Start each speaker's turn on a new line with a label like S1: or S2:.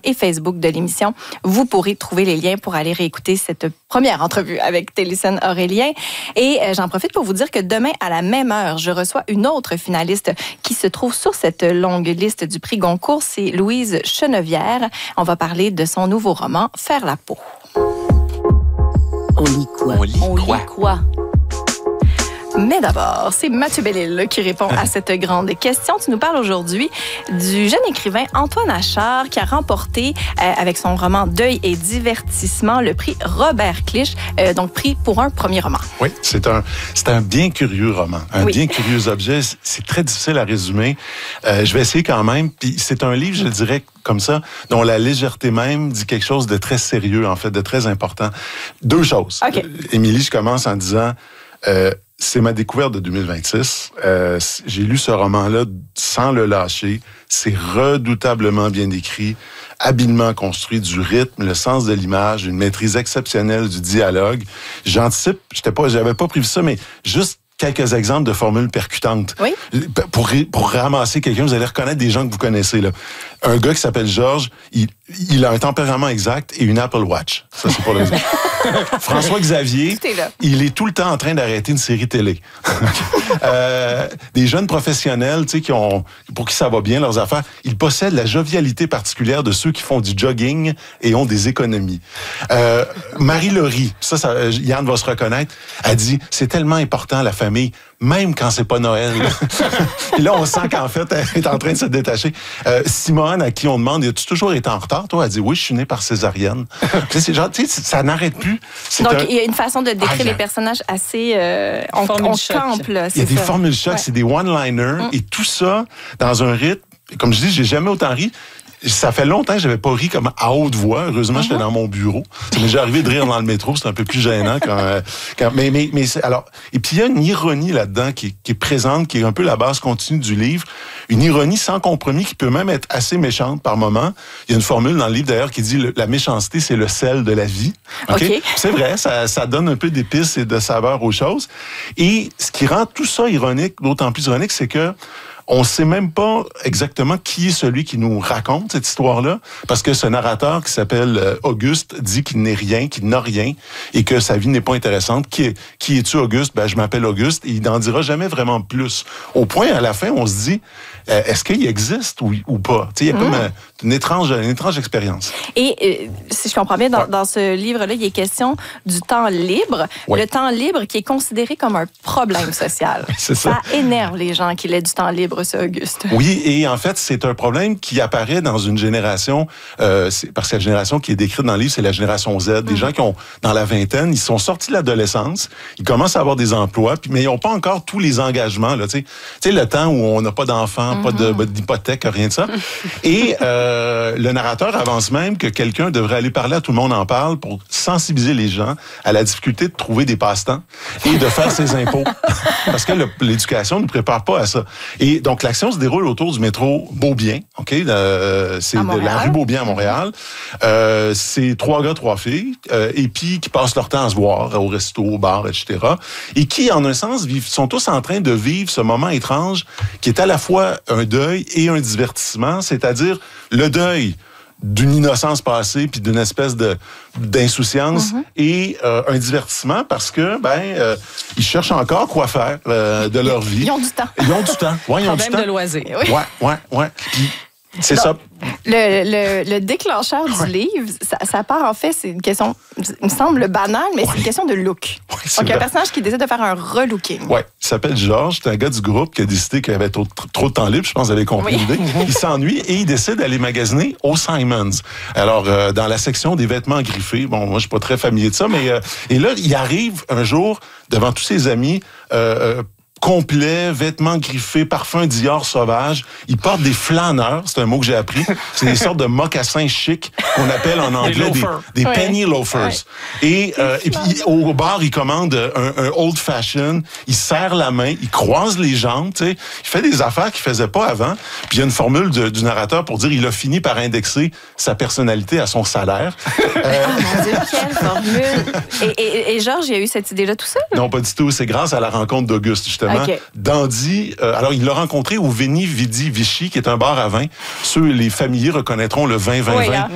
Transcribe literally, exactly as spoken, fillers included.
S1: et Facebook de l'émission. Vous pourrez trouver les liens pour aller réécouter cette première entrevue avec Thélyson Aurélien. Et euh, j'en profite pour vous dire que demain, à la même heure, je reçois une autre finaliste qui se trouve sur cette longue liste du prix Goncourt. C'est Louise Chenevière. On va parler de son nouveau roman, Faire la peau.
S2: On lit quoi?
S3: On lit
S2: On
S3: quoi?
S2: lit quoi?
S1: Mais d'abord, c'est Mathieu Bellil qui répond à cette grande question. Tu nous parles aujourd'hui du jeune écrivain Antoine Achard qui a remporté, euh, avec son roman Deuil et divertissement, le prix Robert Clich, euh, donc prix pour un premier roman.
S4: Oui, c'est un, c'est un bien curieux roman, un
S1: oui.
S4: bien curieux objet. C'est très difficile à résumer. Euh, je vais essayer quand même. Puis c'est un livre, je le dirais comme ça, dont la légèreté même dit quelque chose de très sérieux, en fait, de très important. Deux choses.
S1: Okay.
S4: Euh, Émilie, je commence en disant... Euh, c'est ma découverte de deux mille vingt-six. Euh, j'ai lu ce roman-là sans le lâcher. C'est redoutablement bien écrit, habilement construit, du rythme, le sens de l'image, une maîtrise exceptionnelle du dialogue. J'anticipe, j'étais pas, j'avais pas prévu ça, mais juste quelques exemples de formules percutantes.
S1: Oui.
S4: Pour, pour ramasser quelqu'un, vous allez reconnaître des gens que vous connaissez, là. Un gars qui s'appelle Georges, il, il a un tempérament exact et une Apple Watch. Ça, c'est pour le dire. François Xavier, il est tout le temps en train d'arrêter une série télé. euh, des jeunes professionnels, tu sais, qui ont, pour qui ça va bien, leurs affaires, ils possèdent la jovialité particulière de ceux qui font du jogging et ont des économies. Euh, Marie Laurie, ça, ça, Yann va se reconnaître, a dit, c'est tellement important, la famille, même quand c'est pas Noël. Et là, on sent qu'en fait, elle est en train de se détacher. Euh, Simone, à qui on demande, as-tu toujours été en retard? Toi, elle dit, oui, je suis née par césarienne. c'est genre, tu sais, ça n'arrête plus. C'est
S1: Donc,
S4: un...
S1: il y a une façon de décrire
S4: ah,
S1: les personnages assez... Euh, on on campe, là,
S4: il y a
S1: c'est
S4: des
S1: ça.
S4: formules choc, ouais. C'est des one-liners, mm. et tout ça dans un rythme. Comme je dis, j'ai jamais autant ri. Ça fait longtemps que j'avais pas ri comme à haute voix. Heureusement, mm-hmm. j'étais dans mon bureau. Ça m'est déjà arrivé de rire dans le métro. C'est un peu plus gênant quand. Euh, quand mais mais mais alors. Et puis il y a une ironie là-dedans qui, qui est présente, qui est un peu la base continue du livre. Une ironie sans compromis qui peut même être assez méchante par moment. Il y a une formule dans le livre d'ailleurs qui dit le, la méchanceté c'est le sel de la vie. Okay? Okay. C'est vrai, ça, ça donne un peu d'épices et de saveur aux choses. Et ce qui rend tout ça ironique, d'autant plus ironique, c'est que on ne sait même pas exactement qui est celui qui nous raconte cette histoire-là, parce que ce narrateur qui s'appelle Auguste dit qu'il n'est rien, qu'il n'a rien, et que sa vie n'est pas intéressante. Qui, est, qui es-tu, Auguste? Ben, je m'appelle Auguste, et il n'en dira jamais vraiment plus. Au point, à la fin, on se dit, euh, est-ce qu'il existe ou, ou pas? Il y a mmh. comme un, une, étrange, une étrange expérience.
S1: Et euh, si je comprends bien, dans, ouais. dans ce livre-là, il est question du temps libre. Ouais. Le temps libre qui est considéré comme un problème social.
S4: C'est ça.
S1: Ça énerve les gens qu'il ait du temps libre, ça, Auguste.
S4: Oui, et en fait, c'est un problème qui apparaît dans une génération, euh, c'est, parce que la génération qui est décrite dans le livre, c'est la génération Z. Des mmh. gens qui ont, dans la vingtaine, ils sont sortis de l'adolescence, ils commencent à avoir des emplois, puis, mais ils n'ont pas encore tous les engagements. Tu sais, tu sais, le temps où on n'a pas d'enfants, mmh. pas de, d'hypothèque, rien de ça. Et euh, le narrateur avance même que quelqu'un devrait aller parler à Tout le monde en parle pour sensibiliser les gens à la difficulté de trouver des passe-temps et de faire ses impôts. Parce que le, l'éducation ne nous prépare pas à ça. Et donc, l'action se déroule autour du métro Beaubien, OK? Euh, c'est de la rue Beaubien à Montréal. Euh, c'est trois gars, trois filles, euh, et puis qui passent leur temps à se voir au resto, au bar, et cetera. Et qui, en un sens, vivent, sont tous en train de vivre ce moment étrange qui est à la fois un deuil et un divertissement, c'est-à-dire le deuil d'une innocence passée puis d'une espèce de d'insouciance mm-hmm. et euh, un divertissement parce que ben euh, ils cherchent encore quoi faire euh, de leur vie.
S1: Ils ont du temps.
S4: Ils ont du temps. Ouais, ils ont
S2: Problème
S4: du temps.
S2: de loisirs.
S1: Oui.
S4: Ouais, ouais, ouais. Puis, c'est
S1: Donc,
S4: ça.
S1: Le, le, le déclencheur du ouais. livre, ça, ça part en fait, c'est une question, il me semble banale, mais ouais. c'est une question de look.
S4: Ouais,
S1: Donc, il y a un personnage qui décide de faire un relooking.
S4: Oui, il s'appelle Georges, c'est un gars du groupe qui a décidé qu'il avait trop, trop de temps libre, je pense que vous avez compris oui. l'idée. Il s'ennuie et il décide d'aller magasiner au Simons. Alors, euh, dans la section des vêtements griffés, bon, moi, je suis pas très familier de ça, mais euh, et là, il arrive un jour devant tous ses amis, euh, euh, complet, vêtements griffés, parfum Dior sauvage. Il porte des flâneurs, c'est un mot que j'ai appris. C'est des sortes de mocassins chics qu'on appelle en anglais des, des, des ouais. penny loafers. Ouais. Et, euh, et puis au bar, il commande un, un old fashion. Il serre la main, il croise les jambes. Tu sais, il fait des affaires qu'il faisait pas avant. Puis il y a une formule de, du narrateur pour dire il a fini par indexer sa personnalité à son salaire.
S1: euh... Oh mon Dieu, quelle formule! Et, et, et Georges, il a eu cette idée-là tout seul?
S4: Non, pas du tout. C'est grâce à la rencontre d'Auguste, justement. Okay. Dandy, euh, alors il l'a rencontré au Veni Vidi Vici, qui est un bar à vin. Ceux, les familiers reconnaîtront le vin, vin, oui, vin. Hein?